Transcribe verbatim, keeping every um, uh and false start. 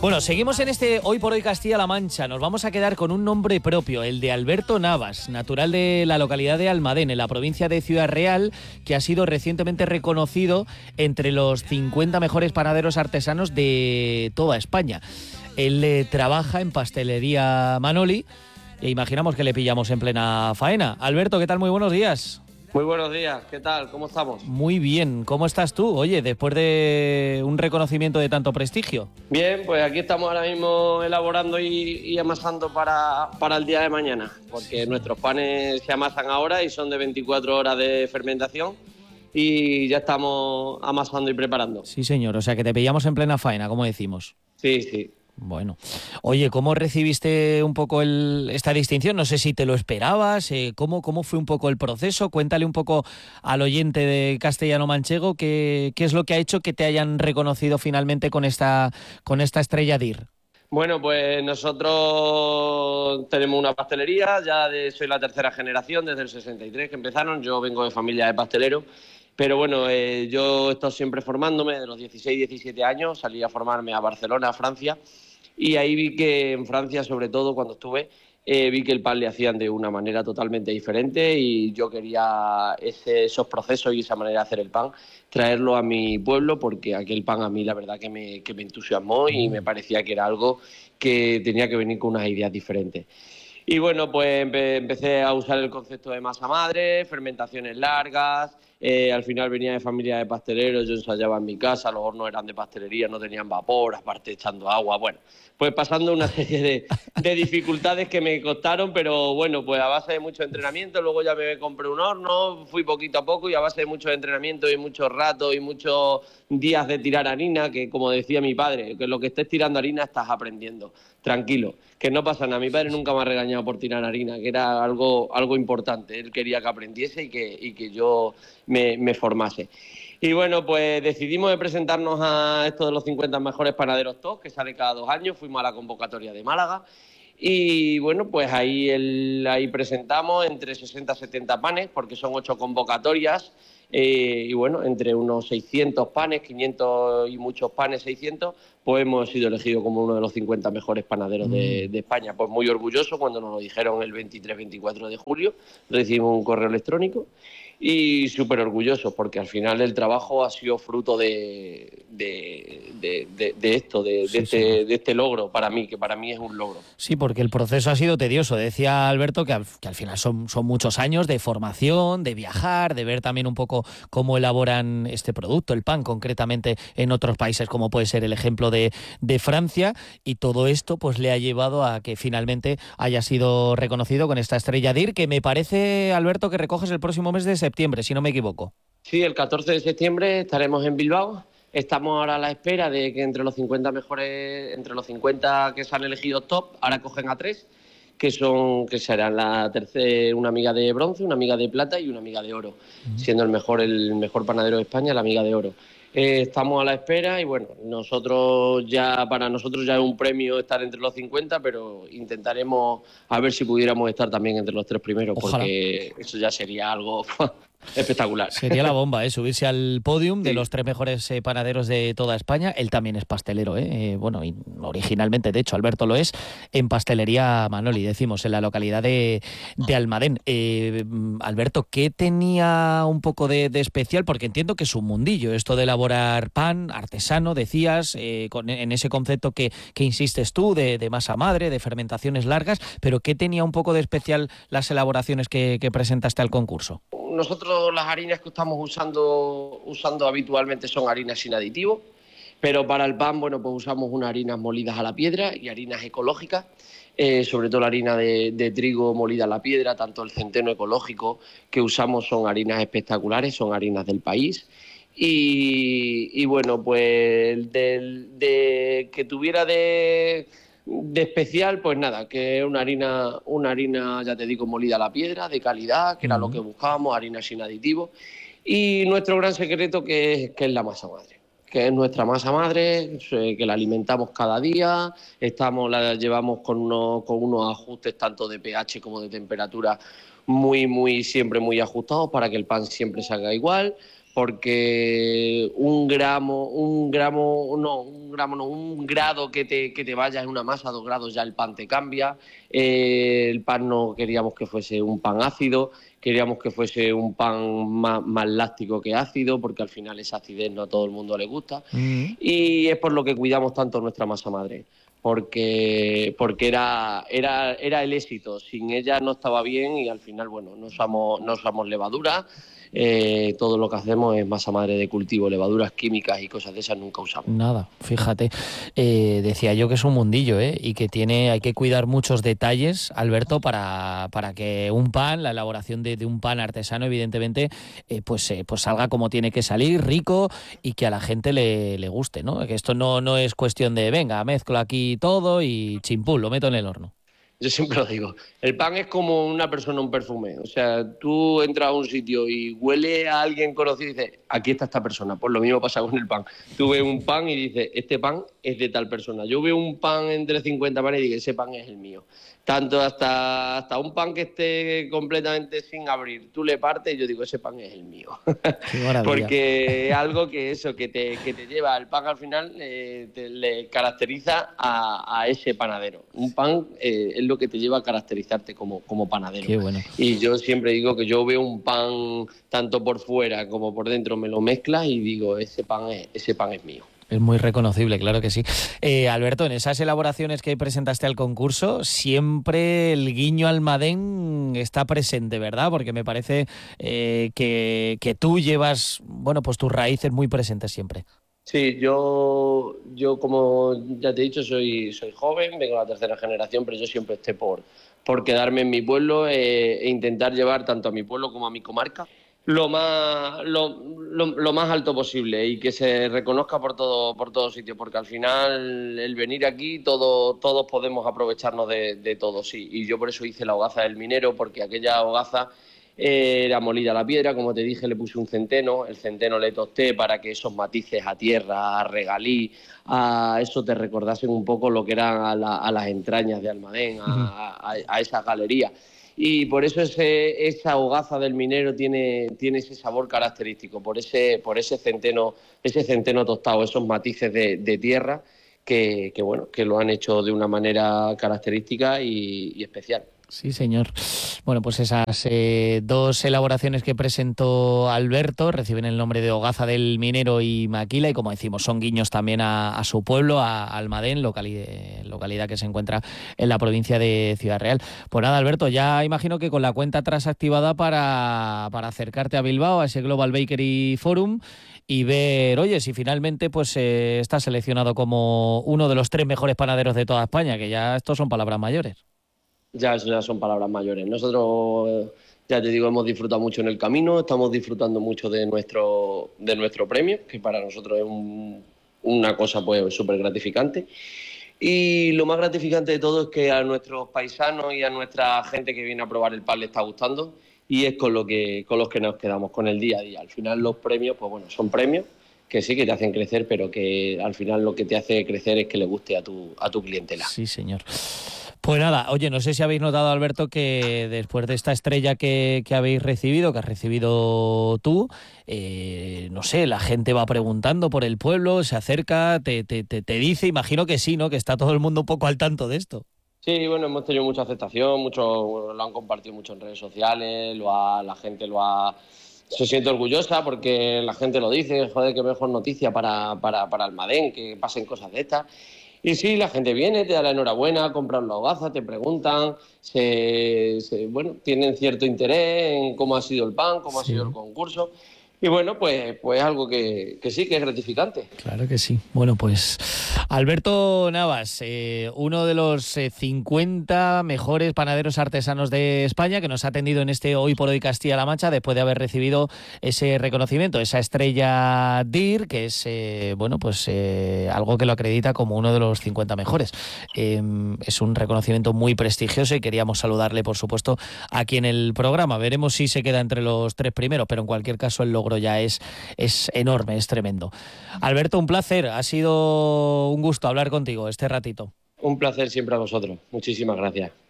Bueno, seguimos en este Hoy por Hoy Castilla-La Mancha. Nos vamos a quedar con un nombre propio, el de Alberto Navas, natural de la localidad de Almadén, en la provincia de Ciudad Real, que ha sido recientemente reconocido entre los cincuenta mejores panaderos artesanos de toda España. Él eh, trabaja en Pastelería Manoli e imaginamos que le pillamos en plena faena. Alberto, ¿qué tal? Muy buenos días. Muy buenos días, ¿qué tal? ¿Cómo estamos? Muy bien, ¿cómo estás tú? Oye, después de un reconocimiento de tanto prestigio. Bien, pues aquí estamos ahora mismo elaborando y, y amasando para, para el día de mañana, porque sí. Nuestros panes se amasan ahora y son de veinticuatro horas de fermentación y ya estamos amasando y preparando. Sí, señor, o sea que te pillamos en plena faena, como decimos. Sí, sí. Bueno, oye, ¿cómo recibiste un poco el, esta distinción? No sé si te lo esperabas, eh, ¿cómo, ¿cómo fue un poco el proceso? Cuéntale un poco al oyente de Castellano Manchego qué, qué es lo que ha hecho que te hayan reconocido finalmente con esta, con esta estrella D I R. Bueno, pues nosotros tenemos una pastelería, ya de, soy la tercera generación, desde el sesenta y tres que empezaron, yo vengo de familia de pasteleros. Pero bueno, eh, yo he estado siempre formándome, de los dieciséis, diecisiete años, salí a formarme a Barcelona, a Francia, y ahí vi que en Francia, sobre todo cuando estuve, eh, vi que el pan le hacían de una manera totalmente diferente y yo quería ese, esos procesos y esa manera de hacer el pan, traerlo a mi pueblo, porque aquel pan a mí la verdad que me, que me entusiasmó y me parecía que era algo que tenía que venir con unas ideas diferentes. Y bueno, pues empecé a usar el concepto de masa madre, fermentaciones largas, eh, al final venía de familia de pasteleros, yo ensayaba en mi casa, los hornos eran de pastelería, no tenían vapor, aparte echando agua, bueno, pues pasando una serie de, de dificultades que me costaron, pero bueno, pues a base de mucho entrenamiento, luego ya me compré un horno, fui poquito a poco y a base de mucho entrenamiento y muchos ratos y muchos días de tirar harina, que como decía mi padre, que lo que estés tirando harina estás aprendiendo, tranquilo, que no pasa nada, mi padre nunca me ha regañado por tirar harina, que era algo, algo importante, él quería que aprendiese y que, y que yo me, me formase. Y bueno, pues decidimos de presentarnos a esto de los cincuenta mejores panaderos top, que sale cada dos años, fuimos a la convocatoria de Málaga y bueno, pues ahí, el, ahí presentamos entre sesenta a setenta panes, porque son ocho convocatorias, eh, y bueno, entre unos seiscientos panes, quinientos y muchos panes, seiscientos, pues hemos sido elegidos como uno de los cincuenta mejores panaderos de, de España. Pues muy orgulloso cuando nos lo dijeron el veintitrés veinticuatro de julio, recibimos un correo electrónico y súper orgulloso porque al final el trabajo ha sido fruto de, de, de, de, de esto, de, sí, de, este, sí. de este logro para mí, que para mí es un logro. Sí, porque el proceso ha sido tedioso. Decía Alberto que al, que al final son, son muchos años de formación, de viajar, de ver también un poco cómo elaboran este producto, el pan concretamente en otros países, como puede ser el ejemplo de, de Francia, y todo esto pues le ha llevado a que finalmente haya sido reconocido con esta estrella D I R, que me parece, Alberto, que recoges el próximo mes de septiembre, si no me equivoco. Sí, el catorce de septiembre estaremos en Bilbao. Estamos ahora a la espera de que entre los cincuenta mejores, entre los cincuenta que se han elegido top, ahora cogen a tres, que son que serán la tercera, una amiga de bronce, una amiga de plata y una amiga de oro, uh-huh. siendo el mejor el mejor panadero de España la amiga de oro. Eh, estamos a la espera y bueno, nosotros ya para nosotros ya es un premio estar entre los cincuenta, pero intentaremos a ver si pudiéramos estar también entre los tres primeros. Ojalá. Porque eso ya sería algo espectacular. Sería la bomba, ¿eh? Subirse al podium sí. de los tres mejores eh, panaderos de toda España. Él también es pastelero, ¿eh? Eh, bueno, y originalmente, de hecho, Alberto lo es, en Pastelería Manoli, decimos, en la localidad de, de Almadén. Eh, Alberto, ¿qué tenía un poco de, de especial? Porque entiendo que es un mundillo, esto de elaborar pan artesano, decías, eh, con, en ese concepto que, que insistes tú, de, de masa madre, de fermentaciones largas, pero ¿qué tenía un poco de especial las elaboraciones que, que presentaste al concurso? Nosotros las harinas que estamos usando, usando habitualmente son harinas sin aditivos, pero para el pan, bueno, pues usamos unas harinas molidas a la piedra y harinas ecológicas, eh, sobre todo la harina de, de trigo molida a la piedra, tanto el centeno ecológico que usamos son harinas espectaculares, son harinas del país. Y, y bueno, pues de, de que tuviera de... De especial, pues nada, que es una harina, una harina, ya te digo, molida a la piedra, de calidad, que era uh-huh. lo que buscábamos, harina sin aditivos. Y nuestro gran secreto que es, que es la masa madre, que es nuestra masa madre, que la alimentamos cada día, estamos, la llevamos con unos, con unos ajustes tanto de pH como de temperatura muy, muy, siempre muy ajustados para que el pan siempre salga igual. porque un gramo, un gramo, no, un gramo no, un grado que te, que te vaya en una masa, dos grados ya el pan te cambia. Eh, el pan no queríamos que fuese un pan ácido, queríamos que fuese un pan más, más láctico que ácido, porque al final esa acidez no a todo el mundo le gusta. Mm. Y es por lo que cuidamos tanto nuestra masa madre, porque, porque era, era, era el éxito. Sin ella no estaba bien y al final, bueno, no usamos, no usamos levadura. Eh, todo lo que hacemos es masa madre de cultivo, levaduras químicas y cosas de esas nunca usamos. Nada, fíjate, eh, decía yo que es un mundillo, ¿eh? Y que tiene, hay que cuidar muchos detalles, Alberto, para, para que un pan, la elaboración de, de un pan artesano, evidentemente, eh, pues, eh, pues salga como tiene que salir, rico y que a la gente le, le guste, ¿no? Que esto no, no es cuestión de, venga, mezclo aquí todo y chimpún, lo meto en el horno. Yo siempre lo digo, el pan es como una persona, un perfume. O sea, tú entras a un sitio y huele a alguien conocido y dices, aquí está esta persona. Pues lo mismo pasa con el pan. Tú ves un pan y dices, este pan es de tal persona. Yo veo un pan entre cincuenta panes y digo, ese pan es el mío. Tanto hasta, hasta un pan que esté completamente sin abrir, tú le partes y yo digo, ese pan es el mío. Porque es algo que eso, que te, que te lleva, el pan al final eh, te, le caracteriza a, a ese panadero. Un pan eh, es lo que te lleva a caracterizarte como, como panadero. Qué bueno. Y yo siempre digo que yo veo un pan tanto por fuera como por dentro, me lo mezclas y digo, ese pan es, ese pan es mío. Es muy reconocible, claro que sí. Eh, Alberto, en esas elaboraciones que presentaste al concurso, siempre el guiño Almadén está presente, ¿verdad? Porque me parece eh, que, que tú llevas, bueno, pues tus raíces muy presentes siempre. Sí, yo, yo como ya te he dicho, soy, soy joven, vengo de la tercera generación, pero yo siempre esté por, por quedarme en mi pueblo eh, e intentar llevar tanto a mi pueblo como a mi comarca lo más lo, lo, lo más alto posible y que se reconozca por todo por todos sitios, porque al final el venir aquí todo, todos podemos aprovecharnos de, de todo, sí. Y yo por eso hice la hogaza del minero, porque aquella hogaza era molida la piedra, como te dije, le puse un centeno, el centeno le tosté para que esos matices a tierra, a regalí, a eso te recordasen un poco lo que eran a, la, a las entrañas de Almadén, a, a, a esa galería. Y por eso ese, esa hogaza del minero tiene, tiene ese sabor característico, por ese, por ese centeno, ese centeno tostado, esos matices de, de tierra que, que, bueno, que lo han hecho de una manera característica y, y especial. Sí, señor. Bueno, pues esas eh, dos elaboraciones que presentó Alberto reciben el nombre de hogaza del minero y maquila y, como decimos, son guiños también a, a su pueblo, a Almadén, localidad, localidad que se encuentra en la provincia de Ciudad Real. Pues nada, Alberto, ya imagino que con la cuenta atrás activada para, para acercarte a Bilbao, a ese Global Bakery Forum y ver, oye, si finalmente pues eh, estás seleccionado como uno de los tres mejores panaderos de toda España, que ya estos son palabras mayores. Ya, eso ya son palabras mayores. Nosotros, ya te digo, hemos disfrutado mucho en el camino, estamos disfrutando mucho de nuestro, de nuestro premio, que para nosotros es un, una cosa pues súper gratificante. Y lo más gratificante de todo es que a nuestros paisanos y a nuestra gente que viene a probar el pan le está gustando, y es con lo que, con los que nos quedamos, con el día a día. Al final los premios, pues bueno, son premios que sí que te hacen crecer, pero que al final lo que te hace crecer es que le guste a tu, a tu clientela. Sí, señor. Pues nada, oye, no sé si habéis notado, Alberto, que después de esta estrella que, que habéis recibido, que has recibido tú, eh, no sé, la gente va preguntando por el pueblo, se acerca, te, te, te, te dice, imagino que sí, ¿no? Que está todo el mundo un poco al tanto de esto. Sí, bueno, hemos tenido mucha aceptación, mucho, bueno, lo han compartido mucho en redes sociales, lo ha, la gente lo ha... Se siente orgullosa porque la gente lo dice, joder, qué mejor noticia para, para, para Almadén, que pasen cosas de estas. Y sí, la gente viene, te da la enhorabuena, compran la hogaza, te preguntan, se, se, bueno, tienen cierto interés en cómo ha sido el pan, cómo sí. ha sido el concurso. Y bueno, pues, pues algo que, que sí, que es gratificante. Claro que sí. Bueno, pues Alberto Navas, eh, uno de los eh, cincuenta mejores panaderos artesanos de España, que nos ha atendido en este Hoy por Hoy Castilla-La Mancha, después de haber recibido ese reconocimiento, esa estrella D I R, que es eh, bueno, pues eh, algo que lo acredita como uno de los cincuenta mejores. Eh, es un reconocimiento muy prestigioso y queríamos saludarle, por supuesto, aquí en el programa. Veremos si se queda entre los tres primeros, pero en cualquier caso el logro ya es, es enorme, es tremendo. Alberto, un placer, ha sido un gusto hablar contigo este ratito. Un placer siempre a vosotros, muchísimas gracias.